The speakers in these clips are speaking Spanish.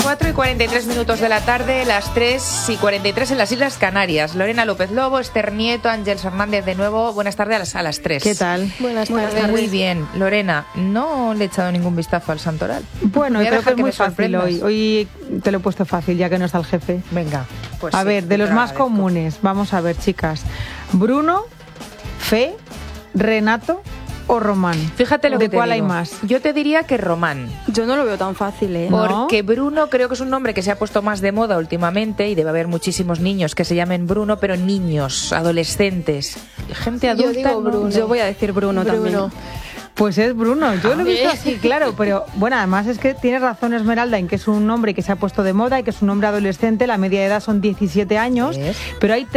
4:43 de la tarde, las 3:43 en las Islas Canarias. Lorena López Lobo, Esther Nieto, Ángeles Hernández de nuevo. Buenas tardes a las 3. ¿Qué tal? Buenas tardes. Muy bien. Lorena, no le he echado ningún vistazo al santoral. Bueno, creo que es muy fácil sorprendas. hoy. Hoy te lo he puesto fácil, ya que no está el jefe. Venga, pues a sí, ver, de los más comunes, vamos a ver, chicas. Bruno, Fe, Renato o Román. Fíjate lo que te ¿De cuál digo. hay más? Yo te diría que Román. Yo no lo veo tan fácil, ¿eh? ¿No? Porque Bruno creo que es un nombre que se ha puesto más de moda últimamente y debe haber muchísimos niños que se llamen Bruno, pero niños, adolescentes, gente adulta. Yo digo ¿no? Bruno. Yo voy a decir Bruno también. Pues es Bruno, yo lo he visto así, claro, pero bueno, además es que tienes razón Esmeralda en que es un nombre que se ha puesto de moda y que es un nombre adolescente, la media de edad son 17 años, ¿Ves? pero hay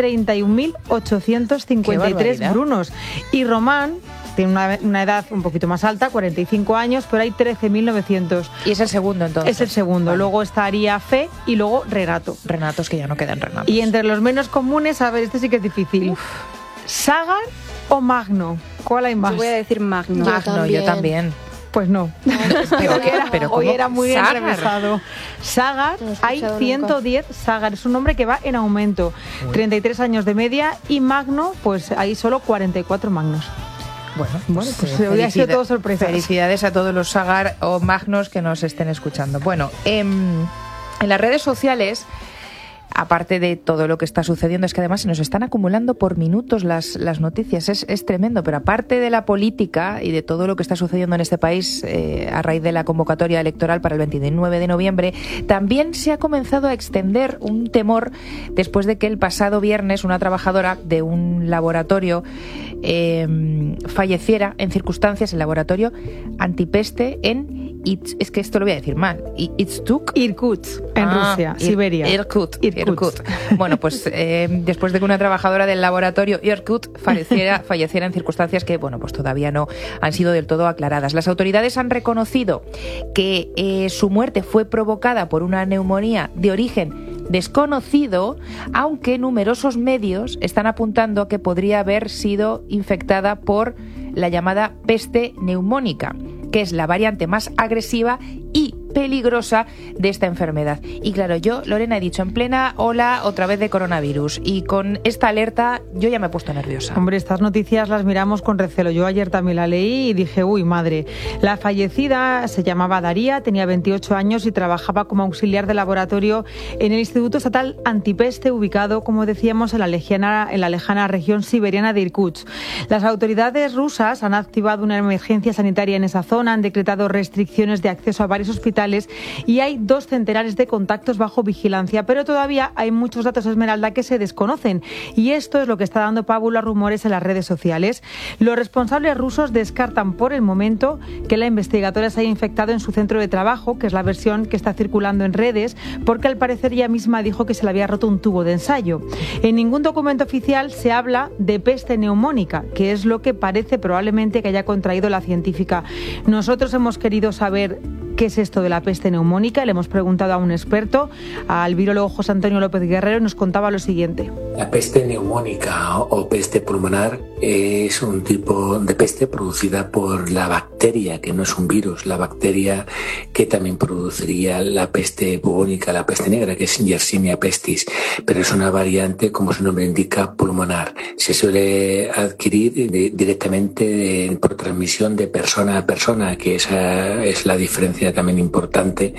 31.853 Brunos. Y Román tiene una edad un poquito más alta, 45 años, pero hay 13.900. Y es el segundo entonces. Es el segundo, Vale. Luego estaría Fe y luego Renato. Renatos, que ya no quedan Renatos. Y entre los menos comunes, a ver, este sí que es difícil. ¿Sagar o Magno? ¿Cuál hay más? Yo voy a decir Magno. Magno, yo también. Pues no. Pero hoy ¿cómo? era muy Sagar. enrevesado. Sagar, No he hay escuchado 110 Sagar, es un nombre que va en aumento. 33 años de media y Magno, pues hay solo 44 Magnos. Bueno, pues hoy ha sido todo sorpresas. Felicidades a todos los Sagar o Magnos que nos estén escuchando. Bueno, en las redes sociales, aparte de todo lo que está sucediendo, es que además se nos están acumulando por minutos las noticias, es tremendo, pero aparte de la política y de todo lo que está sucediendo en este país a raíz de la convocatoria electoral para el 29 de noviembre, también se ha comenzado a extender un temor después de que el pasado viernes una trabajadora de un laboratorio falleciera en circunstancias, el laboratorio antipeste en es que esto lo voy a decir mal, Irkutsk, en Rusia, Siberia. Irkutsk. Bueno, pues después de que una trabajadora del laboratorio Irkutsk falleciera en circunstancias que, bueno, pues todavía no han sido del todo aclaradas. Las autoridades han reconocido que su muerte fue provocada por una neumonía de origen desconocido, aunque numerosos medios están apuntando a que podría haber sido infectada por la llamada peste neumónica, que es la variante más agresiva y peligrosa de esta enfermedad. Y claro, yo, Lorena, he dicho en plena ola otra vez de coronavirus y con esta alerta yo ya me he puesto nerviosa. Hombre, estas noticias las miramos con recelo. Yo ayer también la leí y dije, uy, madre. La fallecida se llamaba Daría, tenía 28 años y trabajaba como auxiliar de laboratorio en el Instituto Estatal Antipeste, ubicado, como decíamos, en la lejana región siberiana de Irkutsk. Las autoridades rusas han activado una emergencia sanitaria en esa zona, han decretado restricciones de acceso a varios hospitales y hay 2 centenares de contactos bajo vigilancia, pero todavía hay muchos datos, Esmeralda, que se desconocen y esto es lo que está dando pábulo a rumores en las redes sociales. Los responsables rusos descartan por el momento que la investigadora se haya infectado en su centro de trabajo, que es la versión que está circulando en redes, porque al parecer ella misma dijo que se le había roto un tubo de ensayo. En ningún documento oficial se habla de peste neumónica, que es lo que parece probablemente que haya contraído la científica. Nosotros hemos querido saber qué es esto de la peste neumónica. Le hemos preguntado a un experto, al virólogo José Antonio López Guerrero, y nos contaba lo siguiente. La peste neumónica o peste pulmonar es un tipo de peste producida por la bacteria, que no es un virus, la bacteria que también produciría la peste bubónica, la peste negra, que es Yersinia pestis, pero es una variante, como su nombre indica, pulmonar. Se suele adquirir directamente por transmisión de persona a persona, que esa es la diferencia también importante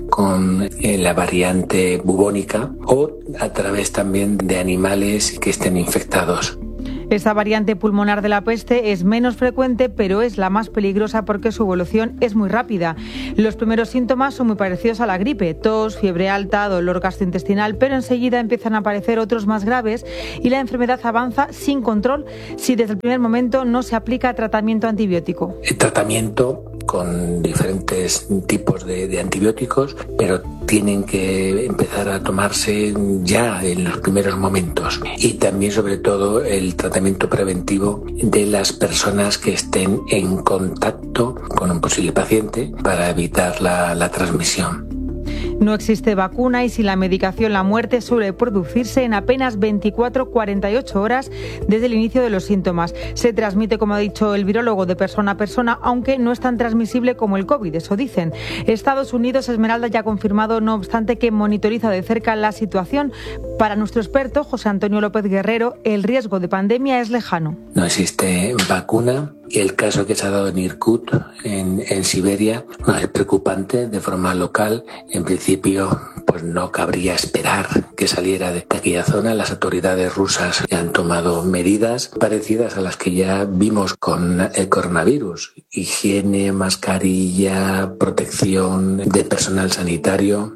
con la variante bubónica, o a través también de animales que estén infectados. Esta variante pulmonar de la peste es menos frecuente, pero es la más peligrosa porque su evolución es muy rápida. Los primeros síntomas son muy parecidos a la gripe: tos, fiebre alta, dolor gastrointestinal, pero enseguida empiezan a aparecer otros más graves y la enfermedad avanza sin control si desde el primer momento no se aplica tratamiento antibiótico. El tratamiento con diferentes tipos de antibióticos, pero tienen que empezar a tomarse ya en los primeros momentos. Y también, sobre todo, el tratamiento preventivo de las personas que estén en contacto con un posible paciente para evitar la transmisión. No existe vacuna y sin la medicación la muerte suele producirse en apenas 24-48 horas desde el inicio de los síntomas. Se transmite, como ha dicho el virólogo, de persona a persona, aunque no es tan transmisible como el COVID, eso dicen. Estados Unidos, Esmeralda, ya ha confirmado, no obstante, que monitoriza de cerca la situación. Para nuestro experto, José Antonio López Guerrero, el riesgo de pandemia es lejano. No existe vacuna y el caso que se ha dado en Irkut, en Siberia, no es preocupante de forma local. En principio, pues no cabría esperar que saliera de aquella zona. Las autoridades rusas ya han tomado medidas parecidas a las que ya vimos con el coronavirus. Higiene, mascarilla, protección de personal sanitario.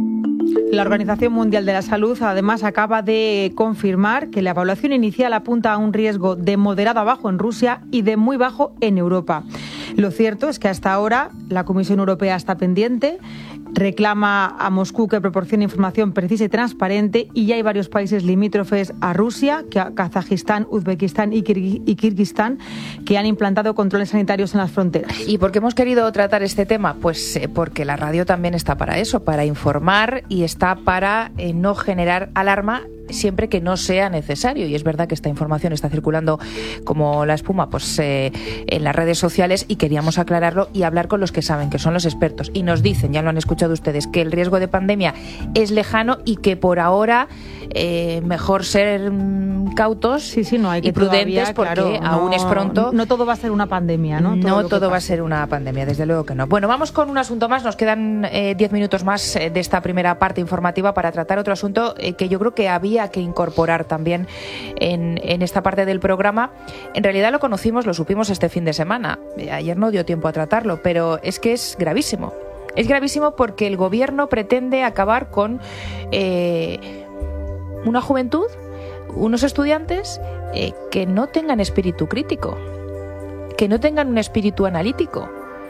La Organización Mundial de la Salud, además, acaba de confirmar que la evaluación inicial apunta a un riesgo de moderado a bajo en Rusia y de muy bajo en Europa. Lo cierto es que hasta ahora la Comisión Europea está pendiente, reclama a Moscú que proporcione información precisa y transparente, y ya hay varios países limítrofes a Rusia, Kazajistán, Uzbekistán y Kirguistán, que han implantado controles sanitarios en las fronteras. ¿Y por qué hemos querido tratar este tema? Pues porque la radio también está para eso, para informar, y está para no generar alarma siempre que no sea necesario. Y es verdad que esta información está circulando como la espuma pues en las redes sociales, y queríamos aclararlo y hablar con los que saben, que son los expertos. Y nos dicen, ya lo han escuchado ustedes, que el riesgo de pandemia es lejano y que por ahora mejor ser cautos no hay que y prudentes, porque claro, aún es pronto. No todo va a ser una pandemia, ¿no? No todo va a ser una pandemia, desde luego que no. Bueno, vamos con un asunto más. Nos quedan 10 minutos más de esta primera parte informativa para tratar otro asunto que yo creo que había que incorporar también en esta parte del programa. En realidad lo conocimos, lo supimos este fin de semana. Ayer no dio tiempo a tratarlo, pero es que es gravísimo. Es gravísimo porque el gobierno pretende acabar con una juventud, unos estudiantes que no tengan espíritu crítico, que no tengan un espíritu analítico.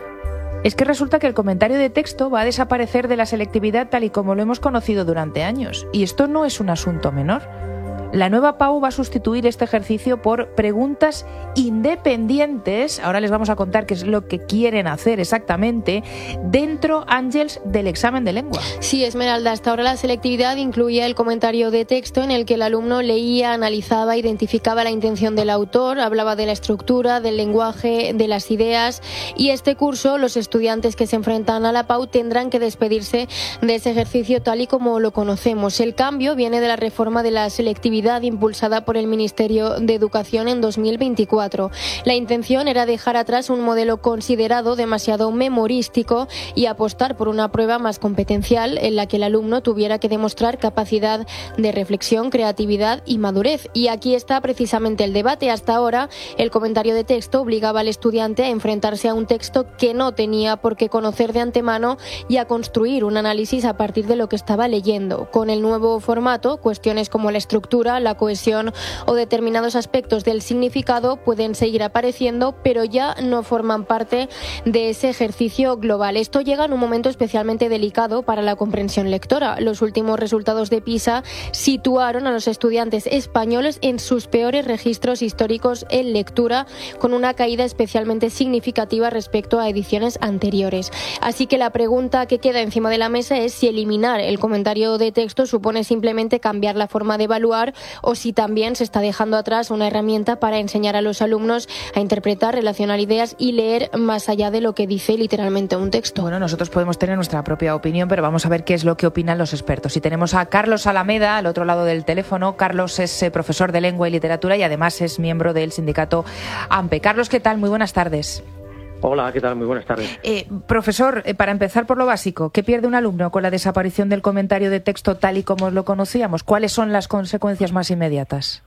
Es que resulta que el comentario de texto va a desaparecer de la selectividad tal y como lo hemos conocido durante años. Y esto no es un asunto menor. La nueva PAU va a sustituir este ejercicio por preguntas independientes. Ahora les vamos a contar qué es lo que quieren hacer exactamente dentro, Ángels, del examen de lengua. Sí, Esmeralda, hasta ahora la selectividad incluía el comentario de texto en el que el alumno leía, analizaba, identificaba la intención del autor, hablaba de la estructura, del lenguaje, de las ideas, y este curso los estudiantes que se enfrentan a la PAU tendrán que despedirse de ese ejercicio tal y como lo conocemos. El cambio viene de la reforma de la selectividad impulsada por el Ministerio de Educación en 2024. La intención era dejar atrás un modelo considerado demasiado memorístico y apostar por una prueba más competencial en la que el alumno tuviera que demostrar capacidad de reflexión, creatividad y madurez. Y aquí está precisamente el debate. Hasta ahora, el comentario de texto obligaba al estudiante a enfrentarse a un texto que no tenía por qué conocer de antemano y a construir un análisis a partir de lo que estaba leyendo. Con el nuevo formato, cuestiones como la estructura, la cohesión o determinados aspectos del significado pueden seguir apareciendo, pero ya no forman parte de ese ejercicio global. Esto llega en un momento especialmente delicado para la comprensión lectora. Los últimos resultados de PISA situaron a los estudiantes españoles en sus peores registros históricos en lectura, con una caída especialmente significativa respecto a ediciones anteriores. Así que la pregunta que queda encima de la mesa es si eliminar el comentario de texto supone simplemente cambiar la forma de evaluar, o si también se está dejando atrás una herramienta para enseñar a los alumnos a interpretar, relacionar ideas y leer más allá de lo que dice literalmente un texto. Bueno, nosotros podemos tener nuestra propia opinión, pero vamos a ver qué es lo que opinan los expertos. Y tenemos a Carlos Alameda al otro lado del teléfono. Carlos es profesor de lengua y literatura y además es miembro del sindicato AMPE. Carlos, ¿qué tal? Muy buenas tardes. Hola, ¿qué tal? Muy buenas tardes. Profesor, para empezar por lo básico, ¿qué pierde un alumno con la desaparición del comentario de texto tal y como lo conocíamos? ¿Cuáles son las consecuencias más inmediatas?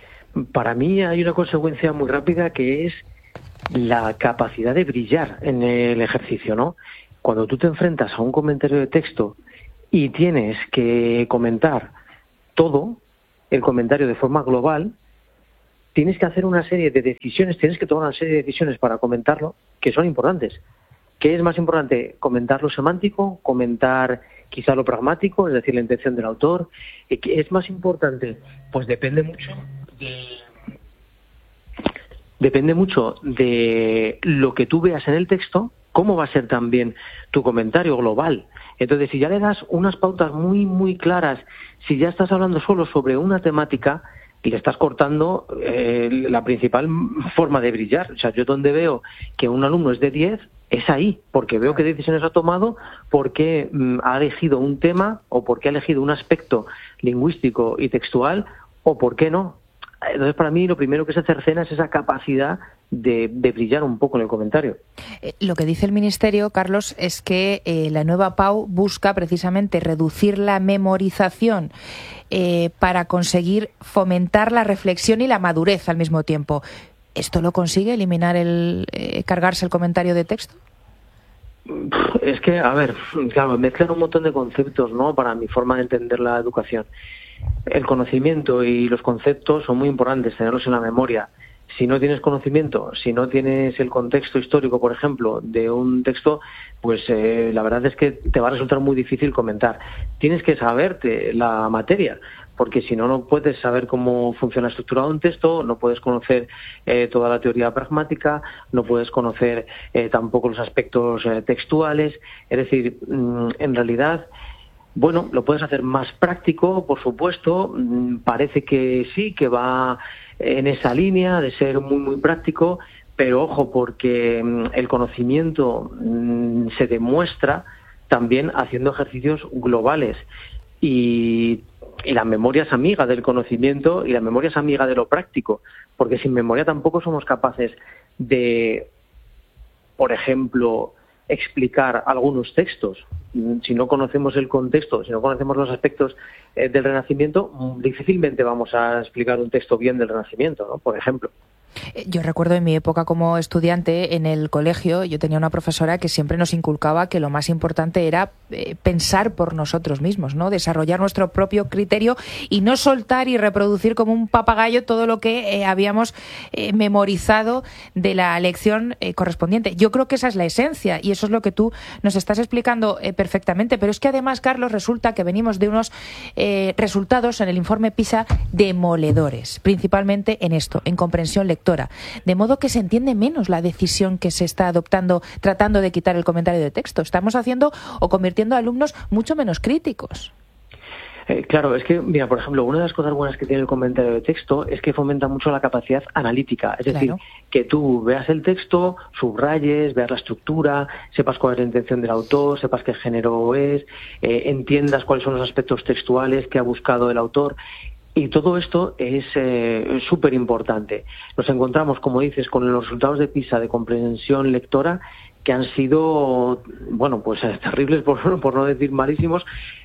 Para mí hay una consecuencia muy rápida, que es la capacidad de brillar en el ejercicio, ¿no? Cuando tú te enfrentas a un comentario de texto y tienes que comentar todo el comentario de forma global, tienes que hacer una serie de decisiones, tienes que tomar una serie de decisiones para comentarlo, que son importantes. ¿Qué es más importante? ¿Comentar lo semántico? ¿Comentar quizá lo pragmático, es decir, la intención del autor? ¿Qué es más importante? Pues depende mucho de lo que tú veas en el texto, cómo va a ser también tu comentario global. Entonces, si ya le das unas pautas muy, muy claras, si ya estás hablando solo sobre una temática, le estás cortando la principal forma de brillar. O sea, yo donde veo que un alumno es de 10, es ahí, porque veo qué decisiones ha tomado, porque ha elegido un tema, o porque ha elegido un aspecto lingüístico y textual, o por qué no. Entonces, para mí, lo primero que se cercena es esa capacidad de brillar un poco en el comentario. Lo que dice el Ministerio, Carlos, es que la nueva PAU busca precisamente reducir la memorización para conseguir fomentar la reflexión y la madurez al mismo tiempo. ¿Esto lo consigue, eliminar cargarse el comentario de texto? Es que, a ver, claro, mezclan un montón de conceptos, ¿no?, para mi forma de entender la educación. El conocimiento y los conceptos son muy importantes, tenerlos en la memoria. Si no tienes conocimiento, si no tienes el contexto histórico, por ejemplo, de un texto, pues la verdad es que te va a resultar muy difícil comentar. Tienes que saberte la materia, porque si no, no puedes saber cómo funciona estructurado un texto, no puedes conocer toda la teoría pragmática, no puedes conocer tampoco los aspectos textuales. Es decir, en realidad, bueno, lo puedes hacer más práctico, por supuesto. Parece que sí, que va en esa línea de ser muy, muy práctico, pero ojo, porque el conocimiento se demuestra también haciendo ejercicios globales. Y la memoria es amiga del conocimiento y la memoria es amiga de lo práctico, porque sin memoria tampoco somos capaces de, por ejemplo, explicar algunos textos. Si no conocemos el contexto, si no conocemos los aspectos del Renacimiento, difícilmente vamos a explicar un texto bien del Renacimiento, ¿no?, por ejemplo. Yo recuerdo en mi época como estudiante en el colegio, yo tenía una profesora que siempre nos inculcaba que lo más importante era pensar por nosotros mismos, ¿no?, desarrollar nuestro propio criterio y no soltar y reproducir como un papagayo todo lo que habíamos memorizado de la lección correspondiente. Yo creo que esa es la esencia y eso es lo que tú nos estás explicando perfectamente, pero es que además, Carlos, resulta que venimos de unos resultados en el informe PISA demoledores, principalmente en esto, en comprensión lectora. De modo que se entiende menos la decisión que se está adoptando tratando de quitar el comentario de texto. Estamos haciendo o convirtiendo a alumnos mucho menos críticos. Claro, es que, mira, por ejemplo, una de las cosas buenas que tiene el comentario de texto es que fomenta mucho la capacidad analítica. Es decir, que tú veas el texto, subrayes, veas la estructura, sepas cuál es la intención del autor, sepas qué género es, entiendas cuáles son los aspectos textuales que ha buscado el autor. Y todo esto es súper importante. Nos encontramos, como dices, con los resultados de PISA de comprensión lectora que han sido, bueno, pues terribles, por no decir malísimos,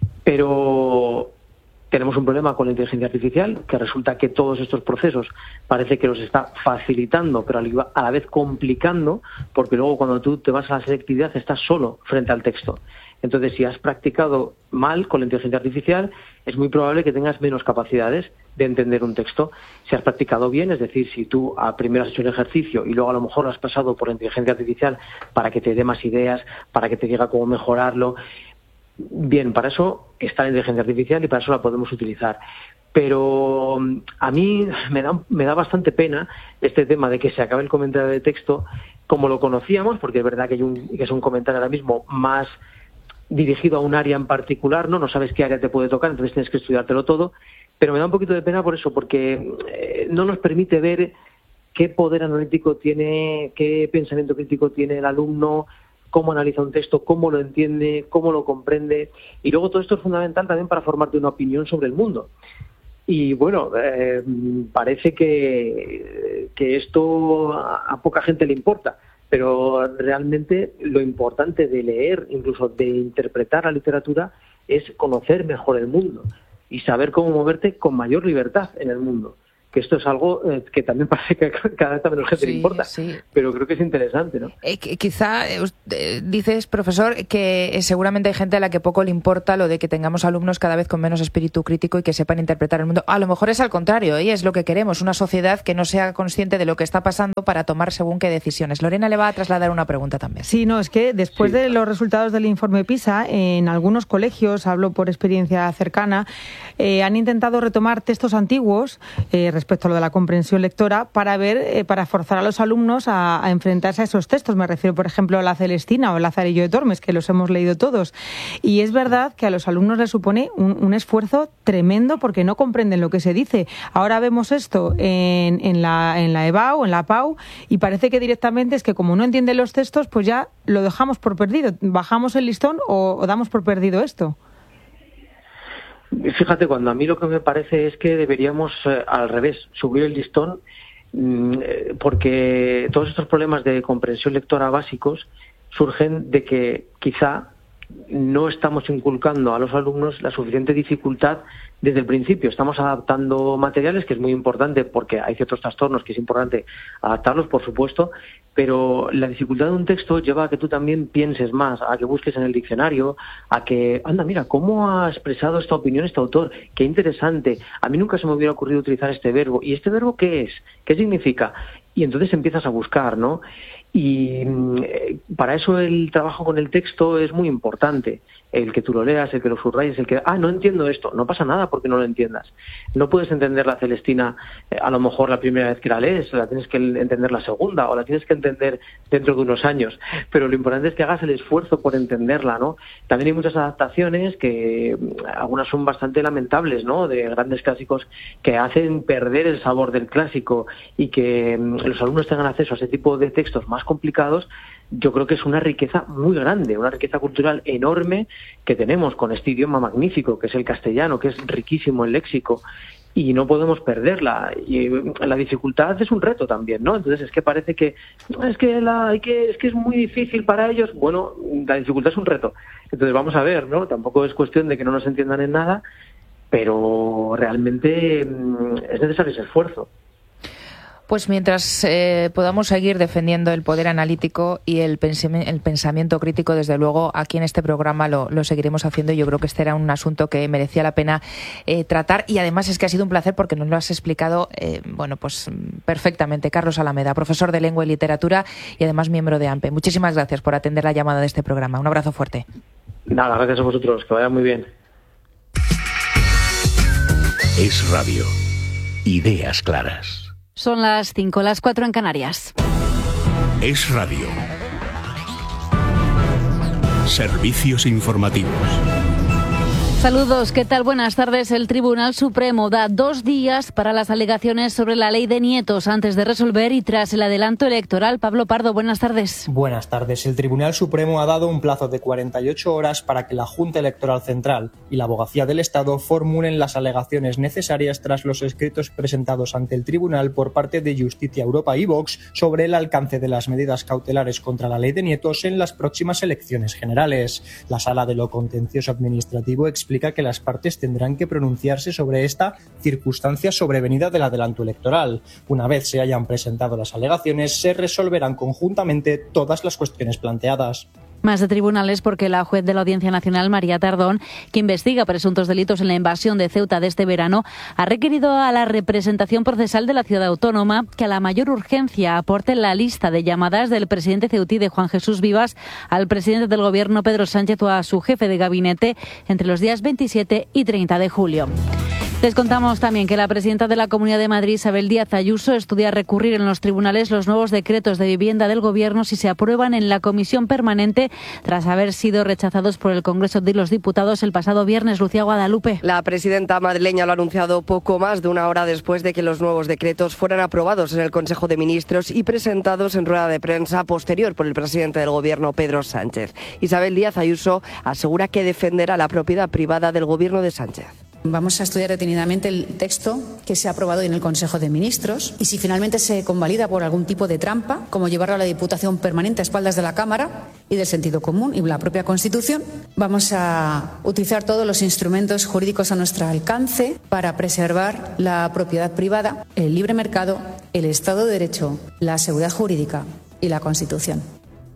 pero tenemos un problema con la inteligencia artificial, que resulta que todos estos procesos parece que los está facilitando, pero a la vez complicando, porque luego cuando tú te vas a la selectividad estás solo frente al texto. Entonces, si has practicado mal con la inteligencia artificial, es muy probable que tengas menos capacidades de entender un texto. Si has practicado bien, es decir, si tú primero has hecho un ejercicio y luego a lo mejor lo has pasado por la inteligencia artificial para que te dé más ideas, para que te diga cómo mejorarlo, bien, para eso está la inteligencia artificial y para eso la podemos utilizar. Pero a mí me da bastante pena este tema de que se acabe el comentario de texto como lo conocíamos, porque es verdad que es un comentario ahora mismo más dirigido a un área en particular, no sabes qué área te puede tocar, entonces tienes que estudiártelo todo, pero me da un poquito de pena por eso, porque no nos permite ver qué poder analítico tiene, qué pensamiento crítico tiene el alumno, cómo analiza un texto, cómo lo entiende, cómo lo comprende, y luego todo esto es fundamental también para formarte una opinión sobre el mundo. Y bueno, parece que esto a poca gente le importa, pero realmente lo importante de leer, incluso de interpretar la literatura, es conocer mejor el mundo y saber cómo moverte con mayor libertad en el mundo. Que esto es algo que también parece que cada vez a menos gente le importa, pero creo que es interesante, ¿no? Quizá dices, profesor, que seguramente hay gente a la que poco le importa lo de que tengamos alumnos cada vez con menos espíritu crítico y que sepan interpretar el mundo. A lo mejor es al contrario, y es lo que queremos, una sociedad que no sea consciente de lo que está pasando para tomar según qué decisiones. Lorena le va a trasladar una pregunta también. Sí, no, es que después de los resultados del informe PISA, en algunos colegios, hablo por experiencia cercana, han intentado retomar textos antiguos, respecto a lo de la comprensión lectora para forzar a los alumnos a enfrentarse a esos textos. Me refiero, por ejemplo, a La Celestina o El Lazarillo de Tormes, que los hemos leído todos. Y es verdad que a los alumnos les supone un esfuerzo tremendo porque no comprenden lo que se dice. Ahora vemos esto en la EBAU o en la PAU y parece que directamente es que como no entienden los textos, pues ya lo dejamos por perdido. ¿Bajamos el listón o damos por perdido esto? Fíjate, cuando a mí lo que me parece es que deberíamos al revés, subir el listón, porque todos estos problemas de comprensión lectora básicos surgen de que quizá no estamos inculcando a los alumnos la suficiente dificultad desde el principio. Estamos adaptando materiales, que es muy importante porque hay ciertos trastornos que es importante adaptarlos, por supuesto, pero la dificultad de un texto lleva a que tú también pienses más, a que busques en el diccionario, a que, anda, mira, ¿cómo ha expresado esta opinión este autor? Qué interesante. A mí nunca se me hubiera ocurrido utilizar este verbo. ¿Y este verbo qué es? ¿Qué significa? Y entonces empiezas a buscar, ¿no? Y para eso el trabajo con el texto es muy importante. El que tú lo leas, el que lo subrayes, el que... no entiendo esto. No pasa nada porque no lo entiendas. No puedes entender La Celestina a lo mejor la primera vez que la lees, la tienes que entender la segunda o la tienes que entender dentro de unos años. Pero lo importante es que hagas el esfuerzo por entenderla, ¿no? También hay muchas adaptaciones que algunas son bastante lamentables, ¿no? De grandes clásicos que hacen perder el sabor del clásico y que los alumnos tengan acceso a ese tipo de textos más complicados. Yo creo que es una riqueza muy grande, una riqueza cultural enorme que tenemos con este idioma magnífico que es el castellano, que es riquísimo en léxico y no podemos perderla. Y la dificultad es un reto también, ¿no? Entonces es que parece que es que es muy difícil para ellos. Bueno, la dificultad es un reto. Entonces vamos a ver, ¿no? Tampoco es cuestión de que no nos entiendan en nada, pero realmente es necesario ese esfuerzo. Pues mientras podamos seguir defendiendo el poder analítico y el pensamiento crítico, desde luego aquí en este programa lo seguiremos haciendo. Yo creo que este era un asunto que merecía la pena tratar y además es que ha sido un placer porque nos lo has explicado pues perfectamente. Carlos Alameda, profesor de Lengua y Literatura y además miembro de AMPE. Muchísimas gracias por atender la llamada de este programa. Un abrazo fuerte. Nada, gracias a vosotros. Que vaya muy bien. Es Radio. Ideas claras. Son las 5, las 4 en Canarias. Es Radio. Servicios informativos. Saludos, ¿qué tal? Buenas tardes. El Tribunal Supremo da 2 días para las alegaciones sobre la ley de nietos antes de resolver y tras el adelanto electoral. Pablo Pardo, buenas tardes. Buenas tardes. El Tribunal Supremo ha dado un plazo de 48 horas para que la Junta Electoral Central y la Abogacía del Estado formulen las alegaciones necesarias tras los escritos presentados ante el Tribunal por parte de Justicia Europa y Vox sobre el alcance de las medidas cautelares contra la ley de nietos en las próximas elecciones generales. La Sala de lo Contencioso Administrativo explica que las partes tendrán que pronunciarse sobre esta circunstancia sobrevenida del adelanto electoral. Una vez se hayan presentado las alegaciones, se resolverán conjuntamente todas las cuestiones planteadas. Más de tribunales porque la juez de la Audiencia Nacional, María Tardón, que investiga presuntos delitos en la invasión de Ceuta de este verano, ha requerido a la representación procesal de la ciudad autónoma que a la mayor urgencia aporte la lista de llamadas del presidente ceutí de Juan Jesús Vivas al presidente del Gobierno, Pedro Sánchez, o a su jefe de gabinete entre los días 27 y 30 de julio. Les contamos también que la presidenta de la Comunidad de Madrid, Isabel Díaz Ayuso, estudia recurrir en los tribunales los nuevos decretos de vivienda del Gobierno si se aprueban en la comisión permanente tras haber sido rechazados por el Congreso de los Diputados el pasado viernes. Lucía Guadalupe. La presidenta madrileña lo ha anunciado poco más de una hora después de que los nuevos decretos fueran aprobados en el Consejo de Ministros y presentados en rueda de prensa posterior por el presidente del Gobierno, Pedro Sánchez. Isabel Díaz Ayuso asegura que defenderá la propiedad privada del Gobierno de Sánchez. Vamos a estudiar detenidamente el texto que se ha aprobado en el Consejo de Ministros y si finalmente se convalida por algún tipo de trampa, como llevarlo a la Diputación Permanente a espaldas de la Cámara y del sentido común y la propia Constitución, vamos a utilizar todos los instrumentos jurídicos a nuestro alcance para preservar la propiedad privada, el libre mercado, el Estado de Derecho, la seguridad jurídica y la Constitución.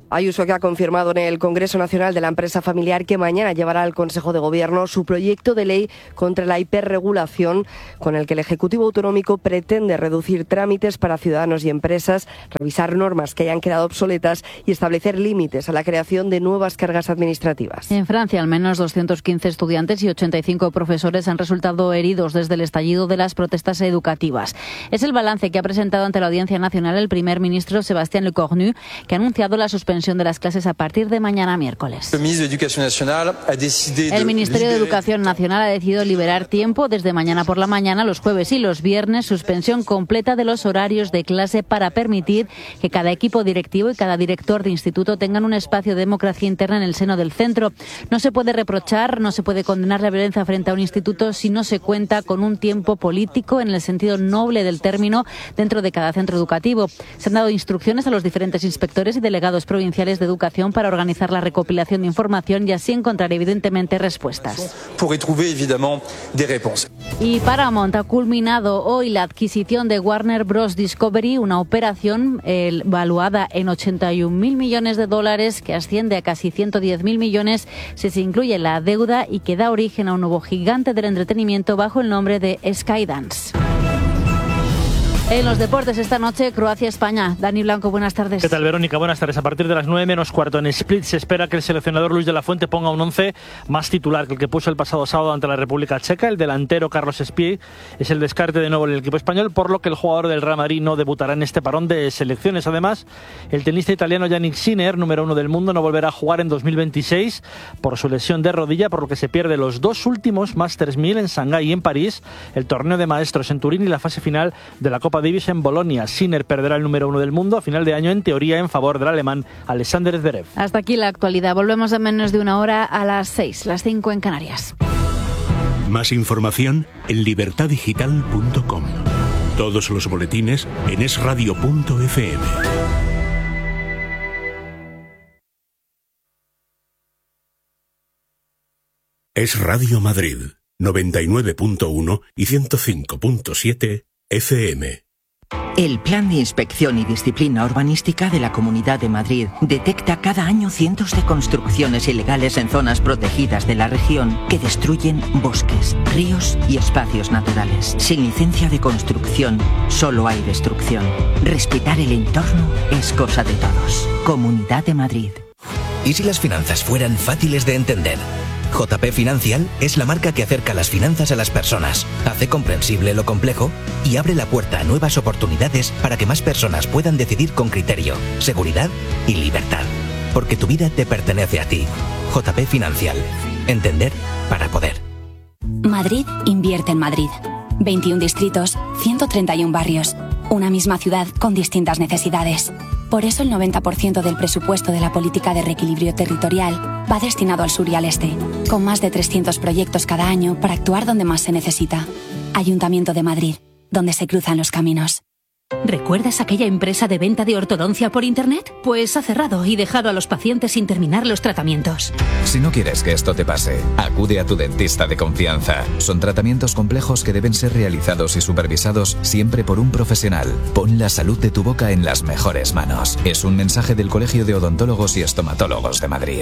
Ayuso, que ha confirmado en el Congreso Nacional de la Empresa Familiar que mañana llevará al Consejo de Gobierno su proyecto de ley contra la hiperregulación, con el que el Ejecutivo Autonómico pretende reducir trámites para ciudadanos y empresas, revisar normas que hayan quedado obsoletas y establecer límites a la creación de nuevas cargas administrativas. En Francia, al menos 215 estudiantes y 85 profesores han resultado heridos desde el estallido de las protestas educativas. Es el balance que ha presentado ante la Audiencia Nacional el primer ministro Sébastien Lecornu, que ha anunciado la suspensión de las clases a partir de mañana miércoles. El Ministerio de Educación Nacional ha decidido liberar tiempo desde mañana por la mañana, los jueves y los viernes, suspensión completa de los horarios de clase para permitir que cada equipo directivo y cada director de instituto tengan un espacio de democracia interna en el seno del centro. No se puede reprochar, no se puede condenar la violencia frente a un instituto si no se cuenta con un tiempo político en el sentido noble del término dentro de cada centro educativo. Se han dado instrucciones a los diferentes inspectores y delegados provinciales de educación para organizar la recopilación de información y así encontrar evidentemente respuestas. Y Paramount ha culminado hoy la adquisición de Warner Bros. Discovery, una operación valuada en $81.000 millones que asciende a casi 110.000 millones si se incluye la deuda y que da origen a un nuevo gigante del entretenimiento bajo el nombre de Skydance. En los deportes esta noche, Croacia-España. Dani Blanco, buenas tardes. ¿Qué tal, Verónica? Buenas tardes. A partir de las 9:45 en Split se espera que el seleccionador Luis de la Fuente ponga un 11 más titular que el que puso el pasado sábado ante la República Checa. El delantero Carlos Espí es el descarte de nuevo en el equipo español, por lo que el jugador del Real Madrid no debutará en este parón de selecciones. Además, el tenista italiano Jannik Sinner, número 1 del mundo, no volverá a jugar en 2026 por su lesión de rodilla, por lo que se pierde los dos últimos Masters 1000 en Shanghái y en París, el torneo de maestros en Turín y la fase final de la Copa Davis en Bolonia. Sinner perderá el número 1 del mundo a final de año, en teoría en favor del alemán Alexander Zverev. Hasta aquí la actualidad. Volvemos en menos de una hora a las 6, las 5 en Canarias. Más información en libertadigital.com. Todos los boletines en esradio.fm. Es Radio Madrid, 99.1 y 105.7 FM. El Plan de Inspección y Disciplina Urbanística de la Comunidad de Madrid detecta cada año cientos de construcciones ilegales en zonas protegidas de la región que destruyen bosques, ríos y espacios naturales. Sin licencia de construcción, solo hay destrucción. Respetar el entorno es cosa de todos. Comunidad de Madrid. ¿Y si las finanzas fueran fáciles de entender? JP Financial es la marca que acerca las finanzas a las personas, hace comprensible lo complejo y abre la puerta a nuevas oportunidades para que más personas puedan decidir con criterio, seguridad y libertad. Porque tu vida te pertenece a ti. JP Financial. Entender para poder. Madrid invierte en Madrid. 21 distritos, 131 barrios. Una misma ciudad con distintas necesidades. Por eso el 90% del presupuesto de la política de reequilibrio territorial va destinado al sur y al este, con más de 300 proyectos cada año para actuar donde más se necesita. Ayuntamiento de Madrid, donde se cruzan los caminos. ¿Recuerdas aquella empresa de venta de ortodoncia por internet? Pues ha cerrado y dejado a los pacientes sin terminar los tratamientos. Si no quieres que esto te pase, acude a tu dentista de confianza. Son tratamientos complejos que deben ser realizados y supervisados siempre por un profesional. Pon la salud de tu boca en las mejores manos. Es un mensaje del Colegio de Odontólogos y Estomatólogos de Madrid.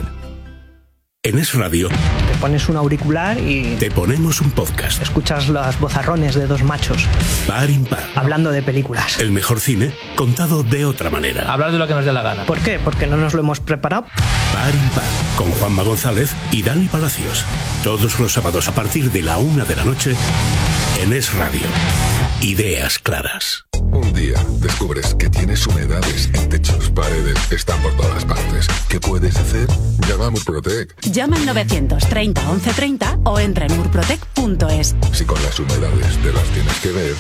En Es Radio te pones un auricular y te ponemos un podcast. Escuchas los vozarrones de dos machos par impar, hablando de películas. El mejor cine contado de otra manera. Hablar de lo que nos dé la gana. ¿Por qué? Porque no nos lo hemos preparado. Par impar, con Juanma González y Dani Palacios. Todos los sábados a partir de la 1 de la noche en Es Radio. Ideas claras. Un día descubres que tienes humedades en techos, paredes, están por todas partes. ¿Qué puedes hacer? Llama a Murprotec. Llama al 930 1130 o entra en murprotec.es. Si con las humedades te las tienes que ver.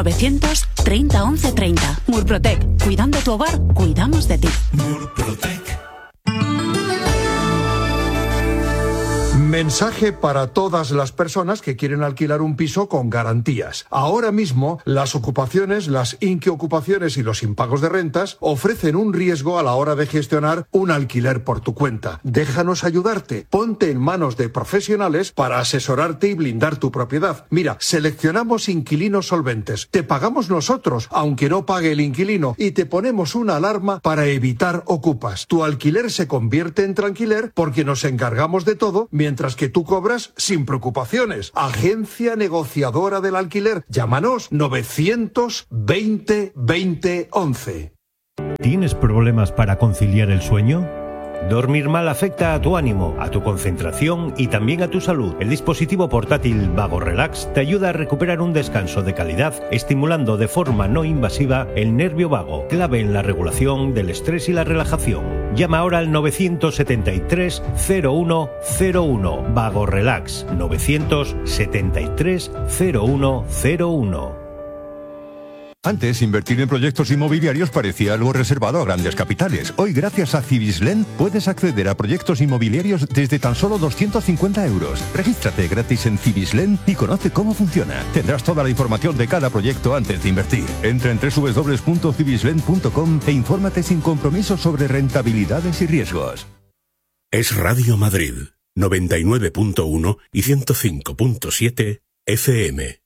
930 1130. Murprotec. Cuidando tu hogar, cuidamos de ti. Murprotec. Mensaje para todas las personas que quieren alquilar un piso con garantías. Ahora mismo, las ocupaciones, las inquiocupaciones y los impagos de rentas ofrecen un riesgo a la hora de gestionar un alquiler por tu cuenta. Déjanos ayudarte. Ponte en manos de profesionales para asesorarte y blindar tu propiedad. Mira, seleccionamos inquilinos solventes. Te pagamos nosotros, aunque no pague el inquilino, y te ponemos una alarma para evitar ocupas. Tu alquiler se convierte en tranquiler porque nos encargamos de todo, mientras que tú cobras sin preocupaciones. Agencia negociadora del alquiler. Llámanos 920 20 11. ¿Tienes problemas para conciliar el sueño? Dormir mal afecta a tu ánimo, a tu concentración y también a tu salud. El dispositivo portátil Vago Relax te ayuda a recuperar un descanso de calidad, estimulando de forma no invasiva el nervio vago, clave en la regulación del estrés y la relajación. Llama ahora al 973 0101. Vago Relax 973 0101. Antes, invertir en proyectos inmobiliarios parecía algo reservado a grandes capitales. Hoy, gracias a Cibislen, puedes acceder a proyectos inmobiliarios desde tan solo 250 euros. Regístrate gratis en Cibislen y conoce cómo funciona. Tendrás toda la información de cada proyecto antes de invertir. Entra en www.cibislen.com e infórmate sin compromiso sobre rentabilidades y riesgos. Es Radio Madrid, 99.1 y 105.7 FM.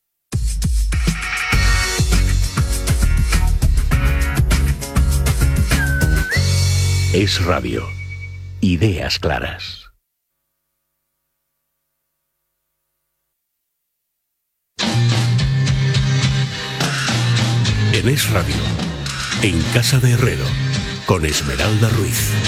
Es Radio. Ideas claras. En Es Radio, en Casa de Herrero, con Esmeralda Ruiz.